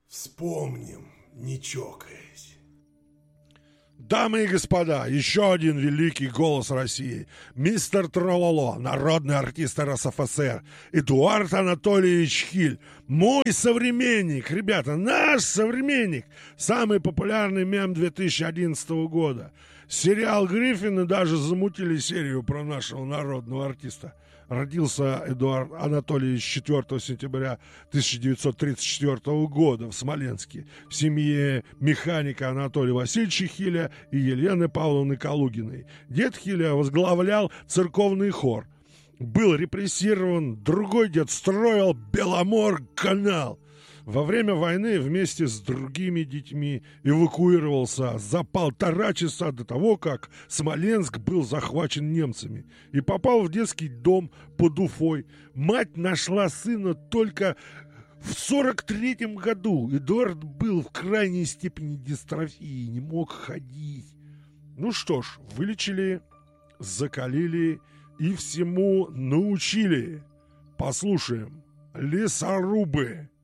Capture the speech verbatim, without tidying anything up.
Вспомним, не чокаясь. Дамы и господа, еще один великий голос России. Мистер Трололо, народный артист эр эс эф эс эр, Эдуард Анатольевич Хиль. Мой современник, ребята, наш современник. Самый популярный мем две тысячи одиннадцатого года. Сериал «Гриффины» даже замутили серию про нашего народного артиста. Родился Эдуард Анатольевич четвёртого сентября тысяча девятьсот тридцать четвёртого года в Смоленске в семье механика Анатолия Васильевича Хиля и Елены Павловны Калугиной. Дед Хиля возглавлял церковный хор. Был репрессирован, другой дед строил Беломор-канал. Во время войны вместе с другими детьми эвакуировался за полтора часа до того, как Смоленск был захвачен немцами, и попал в детский дом под Уфой. Мать нашла сына только в сорок третьем году. Эдуард был в крайней степени дистрофии, не мог ходить. Ну что ж, вылечили, закалили и всему научили. Послушаем. Лесорубы.